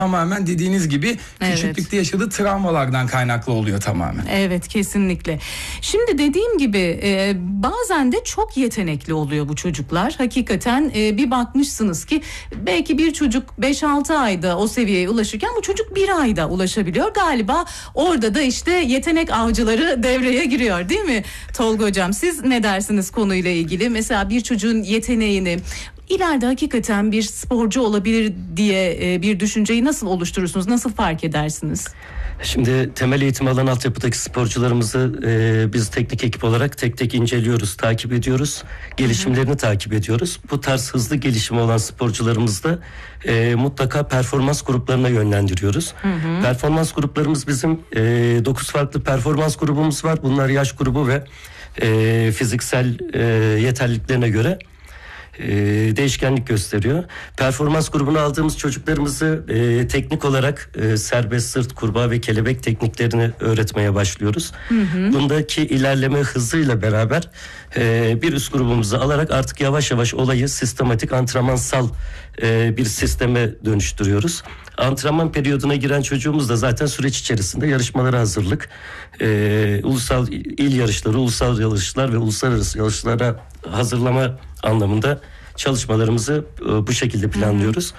tamamen dediğiniz gibi Evet. küçüklükte yaşadığı travmalardan kaynaklı oluyor tamamen. Evet, kesinlikle. Şimdi dediğim gibi bazen de çok yetenekli oluyor bu çocuklar. Hakikaten bir bakmışsınız ki belki bir çocuk 5-6 ayda o seviyeye ulaşırken bu çocuk 1 ayda ulaşabiliyor. Galiba orada da işte yetenek avcıları devreye giriyor, değil mi Tolga Hocam? Siz ne dersiniz konuyla ilgili? Mesela bir çocuğun yeteneğini ileride hakikaten bir sporcu olabilir diye bir düşünceyi nasıl oluşturursunuz? Nasıl fark edersiniz? Şimdi temel eğitim alan altyapıdaki sporcularımızı biz teknik ekip olarak tek tek inceliyoruz, takip ediyoruz. Gelişimlerini takip ediyoruz. Bu tarz hızlı gelişimi olan sporcularımızı da mutlaka performans gruplarına yönlendiriyoruz. Performans gruplarımız bizim 9 farklı performans grubumuz var. Bunlar yaş grubu ve fiziksel yeterliliklerine göre değişkenlik gösteriyor. Performans grubuna aldığımız çocuklarımızı teknik olarak serbest sırt, kurbağa ve kelebek tekniklerini öğretmeye başlıyoruz. Bundaki ilerleme hızıyla beraber bir üst grubumuzu alarak artık yavaş yavaş olayı sistematik antrenmansal bir sisteme dönüştürüyoruz. Antrenman periyoduna giren çocuğumuz da zaten süreç içerisinde yarışmalara hazırlık, ulusal il yarışları, ulusal yarışlar ve uluslararası yarışlara hazırlama anlamında çalışmalarımızı bu şekilde planlıyoruz.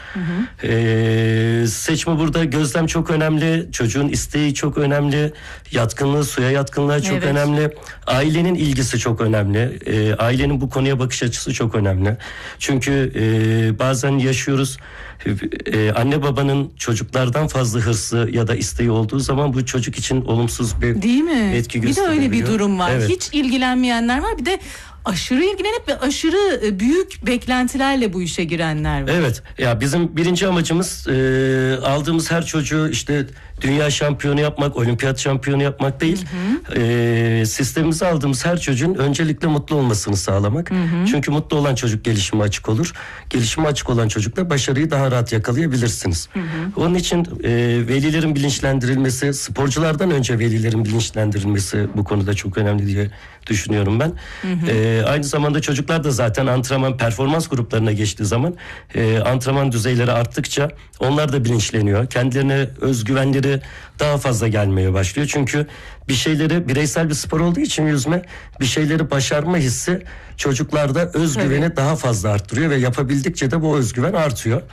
Seçme burada gözlem çok önemli. Çocuğun isteği çok önemli. Yatkınlığı, suya yatkınlığı çok önemli. Ailenin ilgisi çok önemli. Ailenin bu konuya bakış açısı çok önemli. Çünkü bazen yaşıyoruz. Anne babanın çocuklardan fazla hırsı ya da isteği olduğu zaman bu çocuk için olumsuz bir değil mi? etki gösterebiliyor. Bir de öyle bir durum var. Evet. Hiç ilgilenmeyenler var. Bir de aşırı ilgilenip ve aşırı büyük beklentilerle bu işe girenler var. Evet. Ya bizim birinci amacımız aldığımız her çocuğu işte dünya şampiyonu yapmak, olimpiyat şampiyonu yapmak değil. Sistemimize aldığımız her çocuğun öncelikle mutlu olmasını sağlamak. Çünkü mutlu olan çocuk gelişime açık olur. Gelişime açık olan çocukla başarıyı daha rahat yakalayabilirsiniz. Onun için velilerin bilinçlendirilmesi, sporculardan önce velilerin bilinçlendirilmesi bu konuda çok önemli diye düşünüyorum ben. Aynı zamanda çocuklar da zaten antrenman performans gruplarına geçtiği zaman antrenman düzeyleri arttıkça onlar da bilinçleniyor. Kendilerine özgüvenleri daha fazla gelmeye başlıyor. Çünkü bir şeyleri, bireysel bir spor olduğu için yüzme, bir şeyleri başarma hissi çocuklarda özgüveni daha fazla arttırıyor ve yapabildikçe de bu özgüven artıyor.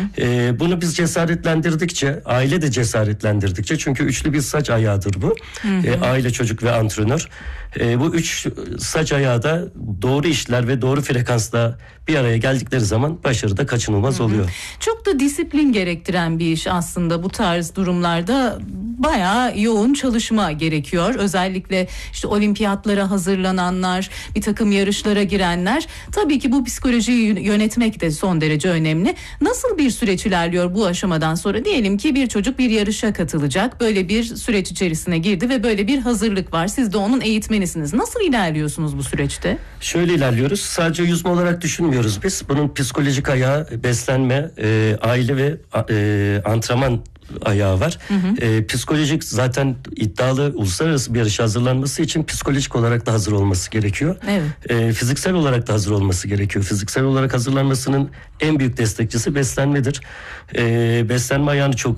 Bunu biz cesaretlendirdikçe, aile de cesaretlendirdikçe, çünkü üçlü bir saç ayağıdır bu. Aile, çocuk ve antrenör. Bu üç saç ayağı da doğru işler ve doğru frekansla bir araya geldikleri zaman başarı da kaçınılmaz oluyor. Çok da disiplin gerektiren bir iş aslında bu tarz durumlarda. Bayağı yoğun çalışma gerekiyor. Özellikle işte olimpiyatlara hazırlananlar, bir takım yarışlara girenler. Tabii ki bu psikolojiyi yönetmek de son derece önemli. Nasıl bir süreç ilerliyor bu aşamadan sonra? Diyelim ki bir çocuk bir yarışa katılacak. Böyle bir süreç içerisine girdi ve böyle bir hazırlık var. Siz de onun eğitmenisiniz. Nasıl ilerliyorsunuz bu süreçte? Şöyle ilerliyoruz. Sadece yüzme olarak düşünmüyoruz biz. Bunun psikolojik ayağı, beslenme, aile ve antrenman ayağı var. Psikolojik, zaten iddialı uluslararası bir yarışa hazırlanması için psikolojik olarak da hazır olması gerekiyor. Fiziksel olarak da hazır olması gerekiyor. Fiziksel olarak hazırlanmasının en büyük destekçisi beslenmedir. Beslenme ayağını çok...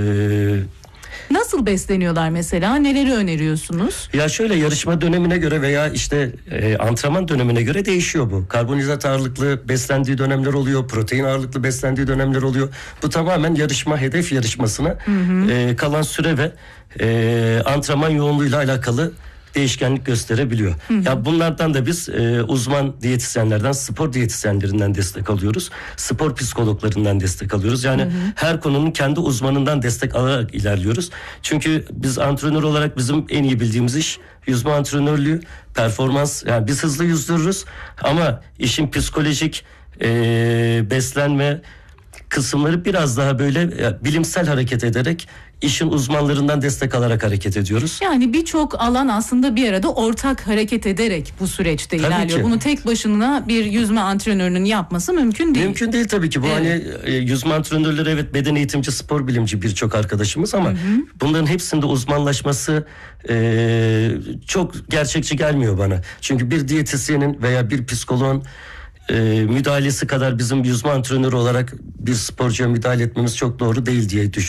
Nasıl besleniyorlar mesela? Neleri öneriyorsunuz? Ya şöyle, yarışma dönemine göre veya işte antrenman dönemine göre değişiyor bu. Karbonhidrat ağırlıklı beslendiği dönemler oluyor. Protein ağırlıklı beslendiği dönemler oluyor. Bu tamamen yarışma, hedef yarışmasına kalan süre ve antrenman yoğunluğuyla alakalı değişkenlik gösterebiliyor. Ya bunlardan da biz uzman diyetisyenlerden, spor diyetisyenlerinden destek alıyoruz. Spor psikologlarından destek alıyoruz. Yani her konunun kendi uzmanından destek alarak ilerliyoruz. Çünkü biz antrenör olarak bizim en iyi bildiğimiz iş yüzme antrenörlüğü, performans. Yani biz hızlı yüzdürürüz ama işin psikolojik beslenme kısımları biraz daha böyle bilimsel hareket ederek, işin uzmanlarından destek alarak hareket ediyoruz. Yani birçok alan aslında bir arada ortak hareket ederek bu süreçte ilerliyor. Bunu tek başına bir yüzme antrenörünün yapması mümkün değil. Mümkün değil tabii ki. Bu hani yüzme antrenörleri, evet, beden eğitimci, spor bilimci birçok arkadaşımız ama bunların hepsinde uzmanlaşması çok gerçekçi gelmiyor bana. Çünkü bir diyetisyenin veya bir psikoloğun müdahalesi kadar bizim yüzme antrenörü olarak bir sporcuya müdahale etmemiz çok doğru değil diye düşünüyorum.